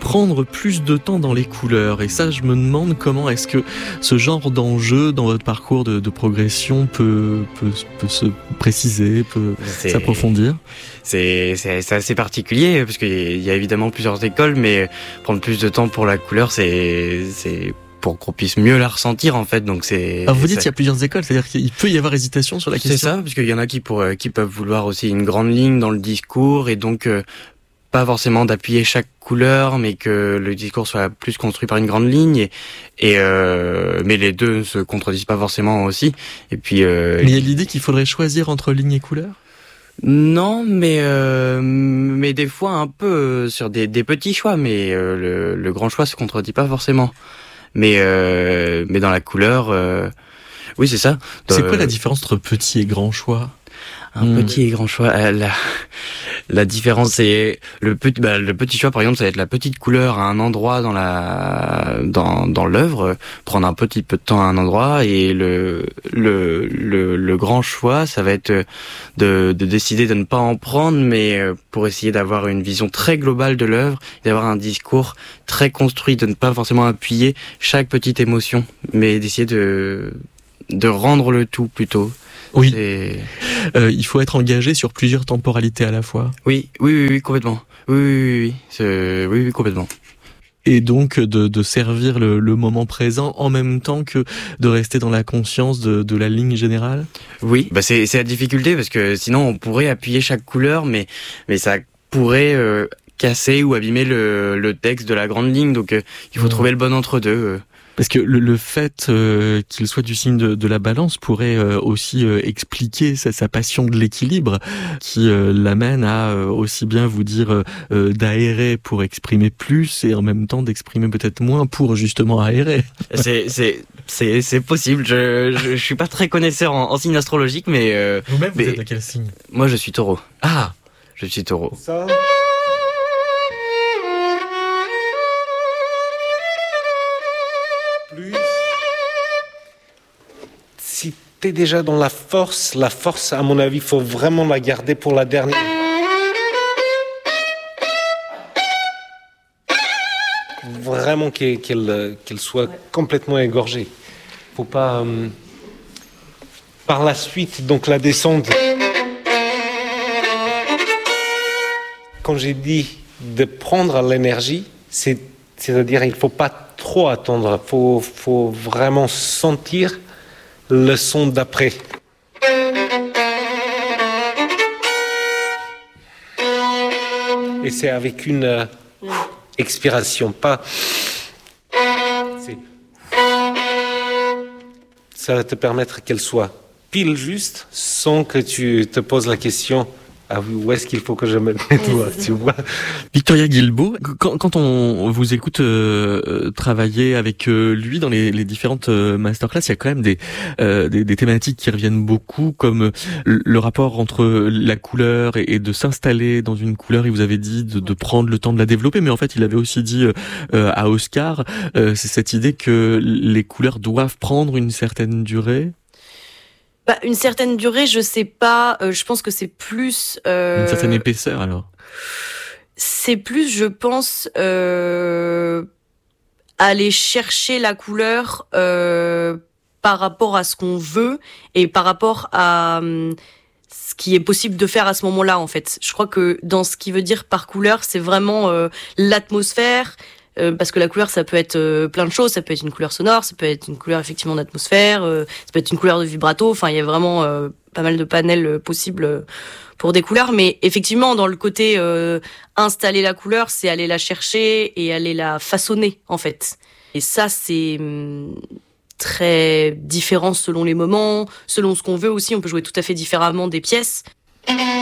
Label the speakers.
Speaker 1: prendre plus de temps dans les couleurs. Et ça, je me demande comment est-ce que ce genre d'enjeu dans votre parcours de progression peut se préciser, peut s'approfondir.
Speaker 2: C'est assez particulier parce qu'il y a évidemment plusieurs écoles, mais prendre plus de temps pour la couleur, c'est pour qu'on puisse mieux la ressentir en fait. Donc
Speaker 1: Alors vous dites qu'il y a plusieurs écoles, c'est-à-dire qu'il peut y avoir hésitation sur la question.
Speaker 2: C'est ça, parce qu'il y en a qui peuvent vouloir aussi une grande ligne dans le discours et donc pas forcément d'appuyer chaque couleur, mais que le discours soit plus construit par une grande ligne. Mais les deux ne se contredisent pas forcément aussi. Et puis.
Speaker 1: Mais il y a l'idée qu'il faudrait choisir entre ligne et couleur.
Speaker 2: Non, mais des fois un peu sur des petits choix, mais le grand choix se contredit pas forcément. Mais dans la couleur, oui c'est ça.
Speaker 1: C'est quoi la différence entre petit et grand choix?
Speaker 2: Petit et grand choix. La différence, c'est le petit choix, par exemple, ça va être la petite couleur à un endroit dans l'œuvre, prendre un petit peu de temps à un endroit, et le grand choix, ça va être de décider de ne pas en prendre, mais pour essayer d'avoir une vision très globale de l'œuvre, d'avoir un discours très construit, de ne pas forcément appuyer chaque petite émotion, mais d'essayer de rendre le tout plutôt.
Speaker 1: Oui. Il faut être engagé sur plusieurs temporalités à la fois.
Speaker 2: Oui, complètement. Oui, complètement.
Speaker 1: Et donc de servir le moment présent en même temps que de rester dans la conscience de la ligne générale.
Speaker 2: Oui, c'est la difficulté parce que sinon on pourrait appuyer chaque couleur, mais ça pourrait casser ou abîmer le texte de la grande ligne. Donc il faut trouver le bon entre-deux.
Speaker 1: Parce que le fait qu'il soit du signe de la balance pourrait aussi expliquer sa passion de l'équilibre qui l'amène à aussi bien vous dire d'aérer pour exprimer plus et en même temps d'exprimer peut-être moins pour justement aérer.
Speaker 2: C'est possible. Je suis pas très connaisseur en signes astrologiques, mais
Speaker 1: vous-même vous êtes de quel signe?
Speaker 2: Moi je suis Taureau.
Speaker 1: Ah,
Speaker 2: je suis Taureau.
Speaker 3: Ça. Si t'es déjà dans la force, à mon avis, faut vraiment la garder pour la dernière. Vraiment qu'elle soit complètement égorgée. Faut pas par la suite donc la descendre. Quand j'ai dit de prendre l'énergie, c'est-à-dire il faut pas trop attendre, faut vraiment sentir le son d'après. Et c'est avec une expiration, pas. Ça va te permettre qu'elle soit pile juste, sans que tu te poses la question. Ah oui, où est-ce qu'il faut que je me mette, tu vois?
Speaker 1: Victoria Guilbault, quand on vous écoute travailler avec lui dans les différentes masterclass, il y a quand même des thématiques qui reviennent beaucoup, comme le rapport entre la couleur et de s'installer dans une couleur. Il vous avait dit de prendre le temps de la développer, mais en fait, il avait aussi dit à Oscar, c'est cette idée que les couleurs doivent prendre une certaine durée.
Speaker 4: Une certaine durée, je sais pas. Je pense que c'est plus
Speaker 1: une certaine épaisseur alors.
Speaker 4: C'est plus, je pense, aller chercher la couleur par rapport à ce qu'on veut et par rapport à ce qui est possible de faire à ce moment-là. En fait, je crois que dans ce qui veut dire par couleur, c'est vraiment l'atmosphère. Parce que la couleur, ça peut être plein de choses. Ça peut être une couleur sonore, ça peut être une couleur effectivement d'atmosphère, ça peut être une couleur de vibrato. Enfin, il y a vraiment pas mal de panels possibles pour des couleurs. Mais effectivement, dans le côté installer la couleur, c'est aller la chercher et aller la façonner, en fait. Et ça, c'est très différent selon les moments, selon ce qu'on veut aussi. On peut jouer tout à fait différemment des pièces.